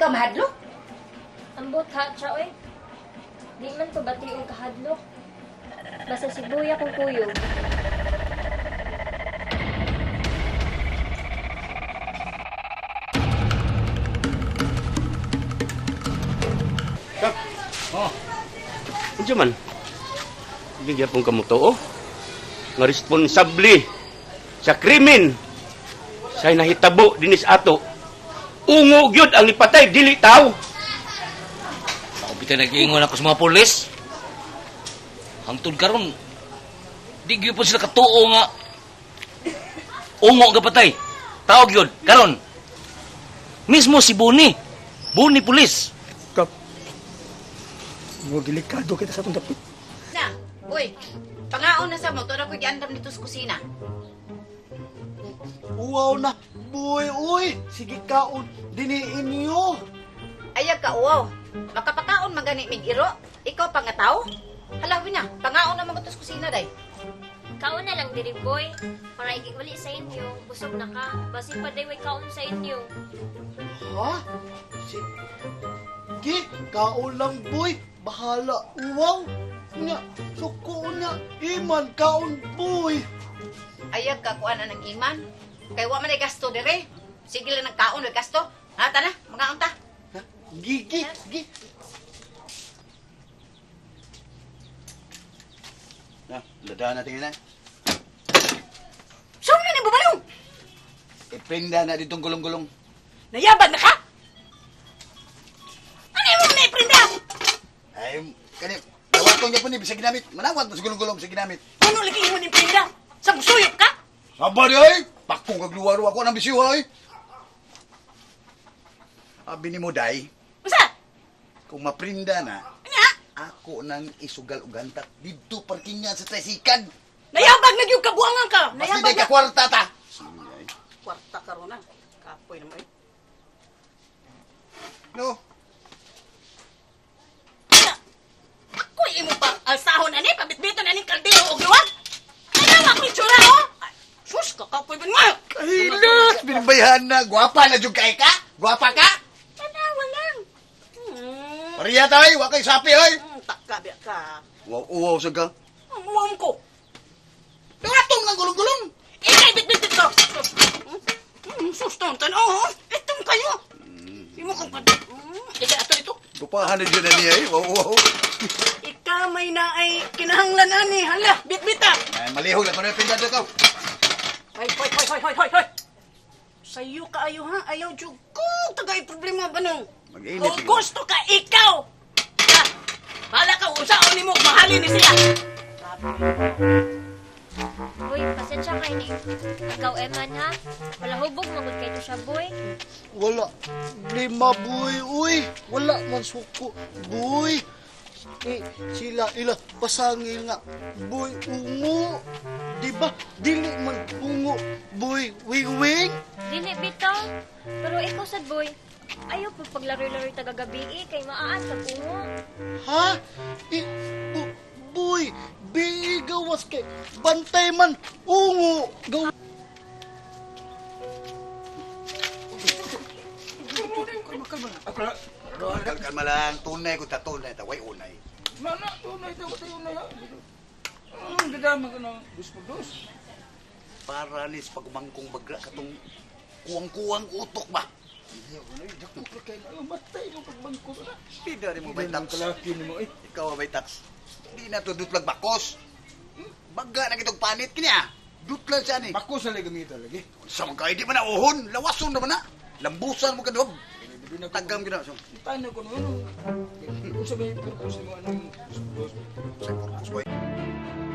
ikaw mahadlok? Ambot ha, siya oy. Di man ko bationg kahadlok. Basta sibuya kong kuyog. Kap. Oh. Unsa man? Bigyan pong kamuto, oh. Nga responsable sa krimen sa nahitabo dinis ato. Ungo gyud ang ipatay dili tao. Ako kita nag-iingon ako sa mga pulis. Hangtod karon, di gyud po sila katuo nga ungo nga patay. Tao gyud karon. Mismo si Buni pulis. Kap, mo delikado kita sa itong dapit. Na, uy, pangaon na sa mo, to na ko'y giandam dito sa kusina. Uwaw na, boy, uy. Sige kaon, diniin niyo. Ayag ka, uwaw. Makapakaon magani mig iro. Ikaw pa nga tao? Halawin na, pangaon na mga to sa kusina, day. Kaon na lang diri boy. Para iguli sa inyo, busog na ka. Basi pa day way kaon sa inyo. Ha? Sige, kaon lang, boy. Bahala, uwaw. Nga, suko na. Iman, kaon, boy. Ayag ka, kuan na ng iman. Kay wa man ay gasto dire. Sige lang ng kaon, ay gasto. Ha, tana, mga unta. Gigi, gigi. Na, dadaan natin yun, Saan na bubalong? Iprinda na ditong gulong-gulong. Nayabag na ka? Ano yung mga naiprinda? Ay, kani, tawag ko niya po ni, bisa ginamit. Manawag to sa gulong-gulong, bisa ginamit. Ano lagi mo ng prinda? Sa musuyok ka? Aba di ay! Pakong kagluwaro ako ng bisyo ay! Abi ni mo, day, Masa? kung maprinda na, Nga? ako nang isugal og gantak dito parkingan sa tricycle. Nayabag na yung kabuangan ka. Mas di ka kwarta ta. Kwarta ka ron na. Kapoy naman eh. No. Ako imo pa alsahon ani, pabitbiton ani kaldero og luwag. Ano ako itsura oh? Sus, kakapoy ba mo? Kahilas! Binibayahan na. Gwapa na jud kay ka? Gwapa ka? Tanawa lang. Pariya tayo, wakay sapi ay! Taka biya ka. Uwaw sa ka. Muwam ko. Tungatong ng gulong-gulong! Ikay bitbit dito. Sus, tonton. Oh, itong kayo. Imo kong kad. Ika ato ito. Gupahan na dyan na niya eh. Wow. Ika may na ay kinahanglan ani. Hala, bitbita. Ay, malihog na ko na pindan ka. Hoy. Sa'yo ka ayo ha? Ayaw dyan ko. Tagay problema ba nung? Mag-init Kung siguro. gusto ka, ikaw. Ha? Bahala ka, usaon ni mo, mahalin ni siya. Boy, pasensya kay ni. Ikaw eman ha. Wala hubog magud kay to siya boy. Wala. Lima, boy, uy. Wala man suko, boy. Sila ila pasangil nga, boy, ungo. Diba? Dili man ungo, boy, wing-wing. Dili bitaw. Pero ikaw sad boy. Ayaw po paglaro-laro tagagabi kay maaan sa pungo. Ha? Boy, bigawas kay bantay man, ungo. Gaw. Kalma lang. Tunay ko ta tunay. Taway unay. Mana, tunay tayo na. Dadama ka ng dos. Para nis pagmangkong bagra katong kuwang-kuwang utok ba? Matay mo pagbangko na. Pida rin mo ba Ang tax? kalaki ni mo eh. Ikaw ba tax? Hindi na to dutlag bakos. Baga na kitong panit kanya. Dutlag siya ni. Bako sa ligamita lagi. Sa mga kayo di man na uhon. Lawason naman na. Lambusan mo kadob. Tagam gina. Paano ko noon? Kung sabihin ko sa mga anong dos. Sa purpose boy.